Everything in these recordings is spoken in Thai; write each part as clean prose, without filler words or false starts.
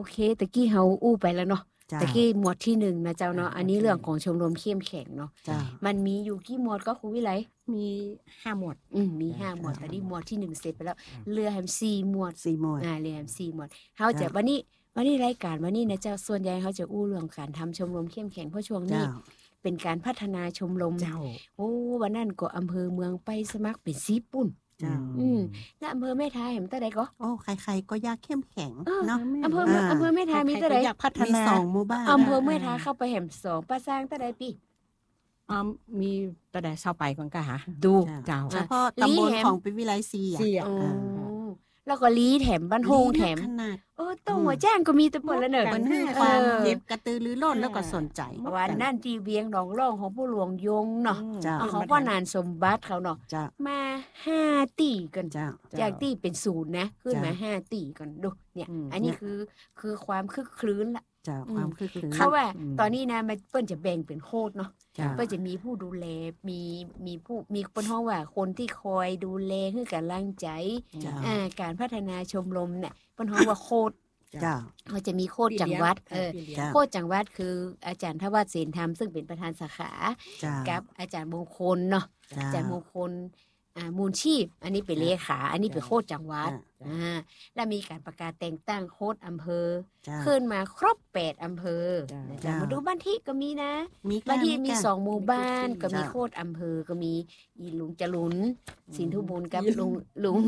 เคตะกี้เฮาอู้ไปแล้วเนาะตะกี้หมวดที่1นะเจ้าเนาะอันนี้เรื่องของชมรมเข้มแข็งเนาะมันมีอยู่กี่หมวดก็ครูวิไลมี5หมวดมี5หมวดตอนนี้หมวดที่1เสร็จไปแล้วเหลือแฮม4หมวดเหลือแฮม4หมวดเฮาจะวันนี้รายการวันนี้นะเจ้าส่วนใหญ่เฮาจะอู้เรื่องการทำชมรมเข้มแข็งเพราะช่วงนี้เป็นการพัฒนาชมรมโอ้วันนั้นก็อำเภอเมืองไปสมัครเป็น10ปุ่นแล้วอำเภอแม่ทาเห็นตะใดก็โอ้ใครๆก็อยากเข้มแข็งเนาะอำเภอแม่ทามีตะใดอยากพัฒนา 2หมู่บ้านอำเภอแม่ทาเข้าไปแห่ม2ป้าสร้างตะใดปิมีตะใดเซาไปก่อนกะหาดูเจ้าเฉพาะตำบลของปิวิไล4 แล้วก็ลีแถมบ้านโฮงแถมต้องหัวแจ้งก็มีตะปนแล้วเนอะมันความเจ็บกระตือรือร้นแล้วก็สนใจวันนั่นที่เวียงหนองร่องของผู้หลวงยงเนาะเขาก็นานสมบัติเขาเนาะมา5ตีกันจากตีเป็น0นะขึ้นมา5ตีกันดูเนี่ยอันนี้คือความคึกคลื้นละความคึกคลื้นเพราะว่าตอนนี้นะมันเปิ้นจะแบ่งเป็นโคตรเนาะเปิ้นจะมีผู้ดูแลมีผู้มีเปิ้นฮ้องว่าคนที่คอยดูแลคือกำลังใจการพัฒนาชมรมเนี่ยเปิ้นฮ้องว่าโคตรเขาจะมีโคตรจังหวัดโคตรจังหวัดคืออาจารย์ทวัฒน์เสนธรรมซึ่งเป็นประธานสาขากับอาจารย์มงคลเนาะอาจารย์มงคลมูลชีพอันนี้เป็นเลขาอันนี้เป็นโคตรจังหวัดแล้วมีการประกาศแต่งตั้งโคตรอำเภอขึ้นมาครบ8อำเภอมาดูบ้านที่ก็มีนะบ้านที่มี2หมู่บ้านก็มีโคตรอำเภอก็มีอีลุงจรุนสินธุบุญกับลุง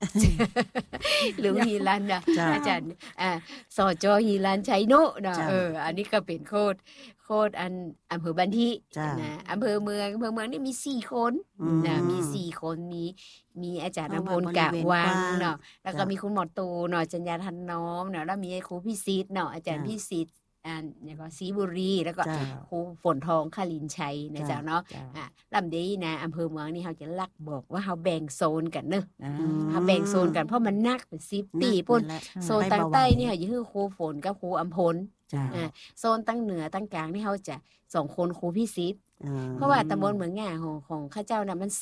ฮีรันนะอาจารย์สจฮีรันชัยโนนะอันนี้ก็เป็นโคตรอันอำเภอบันทินะอำเภอเมืองนี่มี4คนนะมี4คนมีอาจารย์อำพลกะวังเนาะแล้วก็มีคุณหมอตูเนาะจัญญาทันน้อมเนาะแล้วมีครูพิสิทธิ์เนาะอาจารย์พิสิทธิ์แล้วก็ศรีบุรีแล้วก็ครูฝนทองคลินชัยนะเจ้าเนาะลำดีนะอำเภอเมืองนี่เฮาจะลักบอกว่าเฮาแบ่งโซนกันเนอะเฮาแบ่งโซนกันเพราะมันนักเป็น10ปีปุ่นโซนตั้งใต้นี่เฮาอยู่คือครูฝนกับครูอำพลโซนตั้งเหนือตั้งกลางนี่เฮาจะ2คนครูพิสิทธิ์เพราะว่าตำบลเหมืองง่าของข้าเจ้าน่ะมัน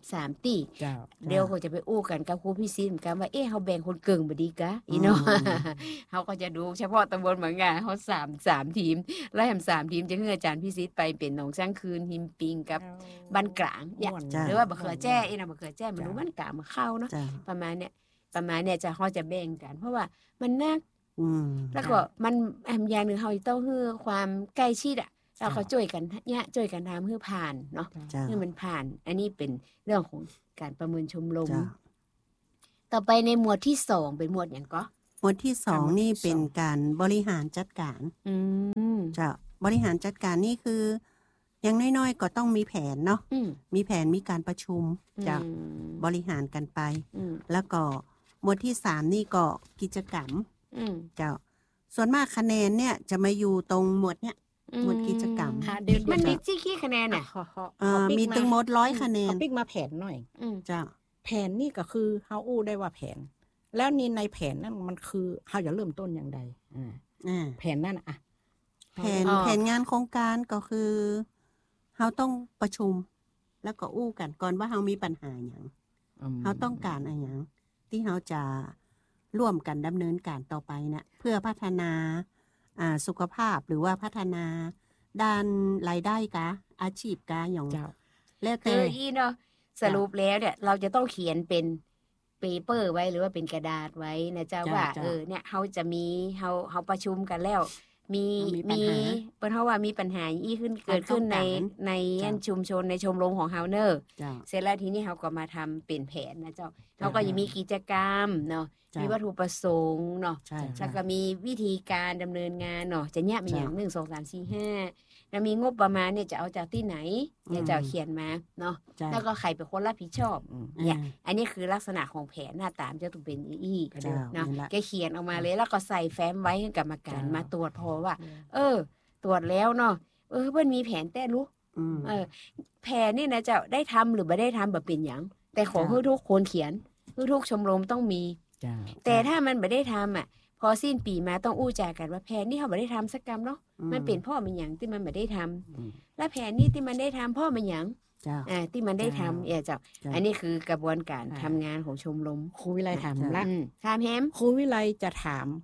3ตีเดี๋ยวเขาจะไปอู้กันกับครูพิสิทธิ์เหมือนกันว่าเฮาแบ่งคนเก่งบ่ดีกะอีเนาะเฮาก็จะดูเฉพาะตำบลเหมืองง่าเฮา3ทีมแล้วแห่ม3ทีมจะคืออาจารย์พิสิทธิ์ไปเป็นหนองช้างคืนหิมปิงกับบ้านกลางเนี่ยหรือว่าบักเขือแจ้อีน่ะบักเขือแจ้มันรู้บ้านกลางมาเข้าเนาะประมาณเนี้ยจะเฮาจะแบ่งกันเพราะว่ามันนักแล้วก็มันอย่างนึงเฮาต้องให้ความใกล้ชิดอ่ะเราก็ช่วยกันช่วยกันทำให้ผ่านเนาะให้มันผ่านอันนี้เป็นเรื่องของการประเมินชมรมต่อไปในหมวดที่2เป็นหมวดอย่างก็หมวดที่2นี่เป็นการบริหารจัดการจะบริหารจัดการนี่คืออย่างน้อยๆก็ต้องมีแผนเนาะมีแผนมีการประชุมจะบริหารกันไปแล้วก็หมวดที่3นี่ก็กิจกรรมจะส่วนมากคะแนนเนี่ยจะมาอยู่ตรงหมวดเนี้ยหมดกิจกรรมมันมีกี่คะแนนน่ะมีตึงหมด100คะแนนปิ๊กมาแผนหน่อยจ้ะแผนนี่ก็คือเฮาอู้ได้ว่าแผนแล้วนี่ในแผนนั้นมันคือเฮาจะเริ่มต้นอย่างใดแผนนั่นอ่ะแผนงานโครงการก็คือเฮาต้องประชุมแล้วก็อู้กันก่อนว่าเฮามีปัญหาหยังเฮาต้องการอะไรหยังที่เฮาจะร่วมกันดำเนินการต่อไปเนี่ยเพื่อพัฒนาสุขภาพหรือว่าพัฒนาด้านรายได้กะอาชีพกะอย่างแล้วแต่อีเนาะสรุปแล้วเนี่ยเราจะต้องเขียนเป็นเปเปอร์ไว้หรือว่าเป็นกระดาษไว้นะเจ้าว่าเนี่ยเฮาจะมีเฮาประชุมกันแล้วมีเปิ้นเฮาว่ามีปัญหาอีขึ้นเกิดขึ้นในชุมชนในชมรมของเฮาเนอเสร็จแล้วทีนี้เฮาก็มาทำเป็นแผนนะเจ้าเฮาก็จะมีกิจกรรมเนาะมีวัตถุประสงค์เนาะแล้วก็มีวิธีการดำเนินงานเนาะจะเนี่ยมีอย่าง1 2 3 4 5แล้วมีงบประมาณเนี่ยจะเอาจากที่ไหนเนี่ยจะเขียนมาเนาะแล้วก็ใครเป็นคนรับผิดชอบเนี่ยอันนี้คือลักษณะของแผนหน้าตามจะต้องเป็นอีเนาะแกเขียนออกมาเลยแล้วก็ใส่แฟ้มไว้ให้กรรมการมาตรวจพอว่าตรวจแล้วเนาะเพิ่นมีแผนแต่รู้แผนนี่นะจะได้ทำหรือไม่ได้ทำแบบเป็นอย่างแต่ขอให้ทุกคนเขียนทุกชมรมต้องมีแต่ถ้ามันไม่ได้ทำอ่ะพอสิ้นปีมาต้องอู้จากันว่าแผนนี่เขาไม่ได้ทำสักกรรมเนาะมันเป็นพ่อมันอย่างที่มันไม่ได้ทำและแผนนี่ที่มันได้ทำพ่อมันอย่างที่มันได้ทำเจ้าอันนี้คือกระบวนการทำงานของชมรมครูวิไลถามละถามแฮมครูวิไลจะถาม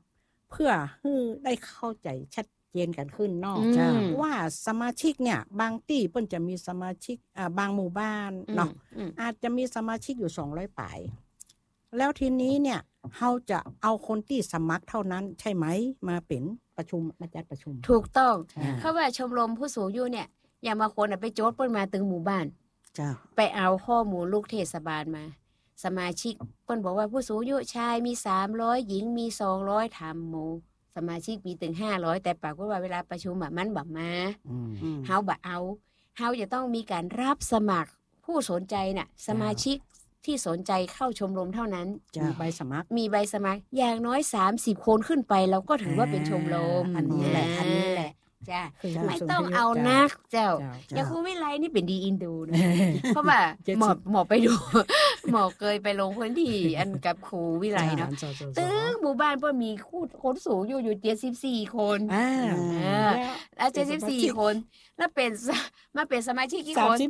เพื่อให้ได้เข้าใจชัดเจนกันขึ้นเนาะว่าสมาชิกเนี่ยบางที่เปิ้นจะมีสมาชิกบางหมู่บ้านเนาะอาจจะมีสมาชิกอยู่200ปลายแล้วทีนี้เนี่ยเฮาจะเอาคนที่สมัครเท่านั้นใช่ไหมมาเป็นประชุมมาจัดประชุมถูกต้องเขาว่าชมรมผู้สูงอายุเนี่ยอย่างบางคนไปโจทย์เปิ้นมาถึงหมู่บ้านไปเอาข้อมูลลูกเทศบาลมาสมาชิกเปิ้นบอกว่าผู้สูงอายุชายมี300หญิงมี200ถามหมู่สมาชิกมีถึง500แต่ปรากฏว่าเวลาประชุมมันบ่มาเฮาบ่เอาเฮาจะต้องมีการรับสมัครผู้สนใจน่ะสมาชิกที่สนใจเข้าชมรมเท่านั้นมีใบสมัครอย่างน้อย30คนขึ้นไปเราก็ถือว่าเป็นชมรมอันนี้แหละจ้าไม่ต้องเอานักเจ้าอย่างครูวิไลนี่เป็นดีอินดูนะเพราะว่าหมอไปดูหมอเคยไปลงพื้นที่อันกับครูวิไลเนาะตึ้งหมู่บ้านเพิ่นมีคนสูงอยู่74คนแล้ว74คนแล้วเป็นมาเป็นสมาชิกกี่คน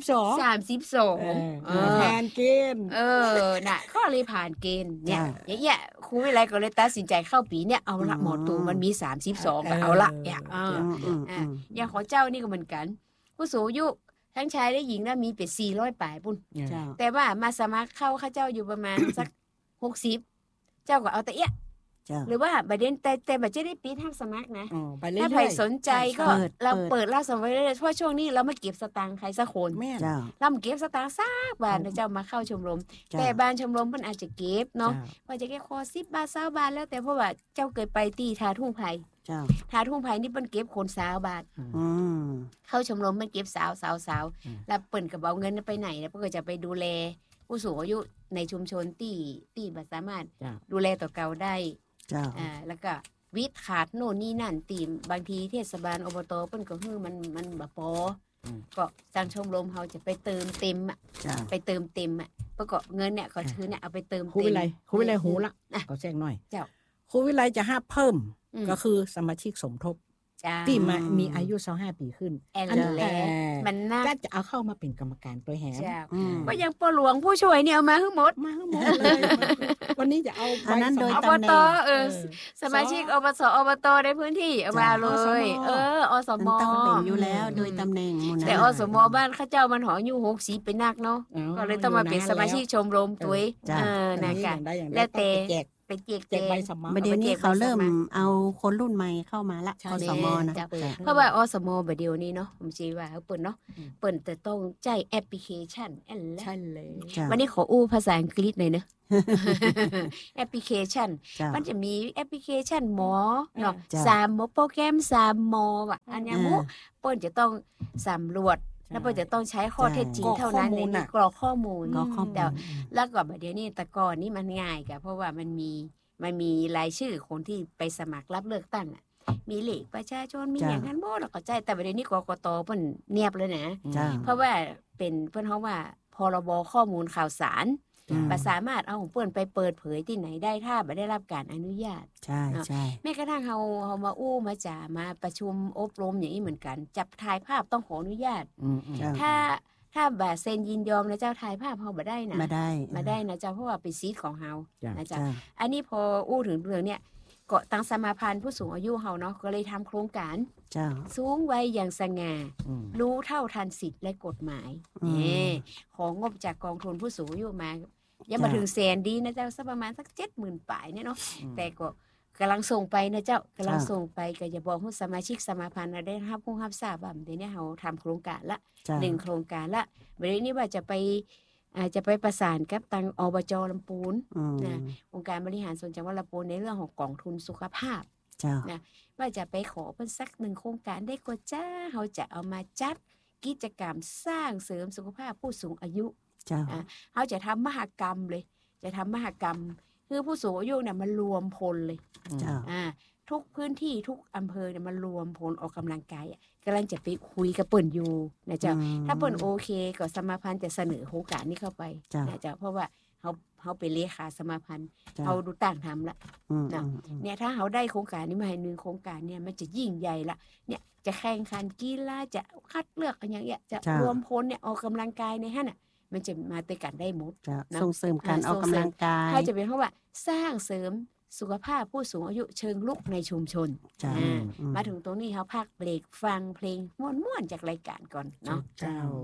32 ผ่านเกณฑ์น่ะก็เลยผ่านเกณฑ์เนี่ยอย่างเงี้ยครูวิไลก็เลยตัดสินใจเข้าปีเนี่ยเอาละหมอตูมันมี32ก็เอาละอย่างของเจ้านี่ก็เหมือนกันผู้สูงอายุทั้งชายและหญิงนะมีเป็น400ปลายปุ่นแต่ว่ามาสมัครเข้าเจ้าอยู่ประมาณสัก60เจ้าก็เอาแต่หรือว่าบัดเด่นแต่บัดจะได้ปีทักสมัครนะถ้าใครสนใจก็เราเปิดรับสมัครได้เลยเพราะช่วงนี้เราไม่เก็บสตางค์ใครสักคนเราไม่เก็บสตางค์สักบาทเจ้ามาเข้าชมรมแต่บ้านชมรมเพิ่นอาจจะเก็บเนาะว่าจะแค่ขอ10 บาท20 บาทแล้วแต่เพราะว่าเจ้าเคยไปตีทาทุ่งไผ่ทาทุ่งไผ่นี่เปิ้นเก็บคน20 บาทเข้าชมรมมันเก็บสาวแล้วเปิ้นก็เอาเงินไปไหนแล้วเพิ่นก็จะไปดูแลผู้สูงอายุในชุมชนที่บ่สามารถดูแลต่อเก่าได้แล้วก็วิทย์ขาดโน่นนี่นั่นตีมบางทีเทศบาลอบตเพิ่นก็ฮื้อมันบ่พอก็จังชมรมเฮาจะไปเติมเต็มไปเติมเต็มประกอบเงินเนี่ยก็ถือเนี่ยเอาไปเติมเต็มครูวิไลหูละก็แจ้งหน่อยครูวิไลจะเพิ่มก็คือสมาชิกสมทบที่มีอายุ25ปีขึ้นอันนั้นมันน่าจะเอาเข้ามาเป็นกรรมการตัวแหมก็ยังปหลวงผู้ช่วยเนี่ยเอามาทั้งหมดเลยวันนี้จะเอาอันนั้นโดยตำแหน่งสมาชิกอบตในพื้นที่เอามาเลยอสมต้องเป็นอยู่แล้วโดยตำแหน่งแต่อสมบ้านข้าเจ้ามันหออยู่60เป็นนักเนาะก็เลยต้องมาเป็นสมาชิกชมรมตัวนะคะแล้วแต่ไปแจกใบสมัครประเดี๋ยวนี้เขาเริ่มเอาคนรุ่นใหม่เข้ามาละอสมนะเพราะว่าอสมประเดี๋ยวนี้เนาะผมชี้ว่าเปิ้นเนาะเปิ้นจะต้องใช้แอปพลิเคชันใช่เลยวันนี้ขออู้ภาษาอังกฤษหน่อยนะแอปพลิเคชันมันจะมีแอปพลิเคชันหมอเนาะ3หมอโปรแกรม3หมอว่ะอันนี้หมู่เปิ้นจะต้องสำรวจแล้วเปิ้นจะต้องใช้ข้อเท็จจริงเท่านั้นในกรอกข้อมูลแล้วก็เดี๋ยวนี้แต่ก่อนนี่มันง่ายกะเพราะว่ามันมีรายชื่อคนที่ไปสมัครรับเลือกตั้งมีเลขประชาชนมีอย่างนั้นบ่แล้วก็ใจแต่ประเด็นนี้กกตเพิ่นเนียบเลยนะเพราะว่าเป็นเพิ่นเฮาว่าพรบข้อมูลข่าวสารบ่สามารถเอาของเปิ้นไปเปิดเผยที่ไหนได้ถ้าบ่ได้รับการอนุญาตใช่แม้กระทั่งเฮามาอู้มาจ่ามาประชุมอบรมอย่างนี้เหมือนกันจับถ่ายภาพต้องขออนุญาตถ้าบ่เซ็นยินยอมนะเจ้าถ่ายภาพเฮาบ่ได้นะบ่ได้นะเจ้าเพราะว่าเป็นสิทธิ์ของเฮานะเจ้าอันนี้พออู้ถึงเรื่องเนี้ยก็ตั้งสมาพันธ์ผู้สูงอายุเฮาเนาะก็เลยทำโครงการสูงวัยอย่างสง่ารู้เท่าทันสิทธิ์และกฎหมายของงบจากกองทุนผู้สูงอายุมายังมาถึงแสนดีนะเจ้าสักประมาณสัก 70,000 ปลายเนี่ยเนาะแต่ก็กำลังส่งไปนะเจ้ากำลังส่งไปก็อย่าบอกผู้สมาชิกสมาพันธ์ได้รับทราบว่าเดี๋ยวนี้เฮาทำโครงการละ1โครงการละเดี๋ยวนี้ว่าจะไปประสานกับทางอบจ.ลำพูนนะองค์การบริหารส่วนจังหวัดลำพูนในเรื่องของกองทุนสุขภาพนะว่าจะไปขอเพิ่นสัก1โครงการได้ก็จ้าเฮาจะเอามาจัดกิจกรรมสร้างเสริมสุขภาพผู้สูงอายุเฮาจะทำมหกรรมเลยจะทำมหกรรมคือผู้สูงอายุเนี่ยมันรวมพลเลยทุกพื้นที่ทุกอำเภอเนี่ยมันรวมพลออกกำลังกายกำลังจะไปคุยกับเปิ้นอยู่นะเจ้าถ้าเปิ้นโอเคก็สมาพันธ์จะเสนอโครงการนี้เข้าไปนะเจ้าเพราะว่าเขาเป็นเลขาสมาพันธ์เขาดูต่างทำละนะเนี่ยถ้าเขาได้โครงการนี้มาให้1โครงการเนี่ยมันจะยิ่งใหญ่ละเนี่ยจะแข่งขันกีฬาจะคัดเลือกอย่างเงี้ยจะรวมพลเนี่ยออกกำลังกายในหั่นน่ะมันจะมาด้วยกันได้หมดส่งเสริมการออกกำลังกายถ้าจะเป็นเพราะว่าสร้างเสริมสุขภาพผู้สูงอายุเชิงลุกในชุมชนมาถึงตรงนี้เขาพักเบรกฟังเพลงม่วนๆจากรายการก่อนเนาะ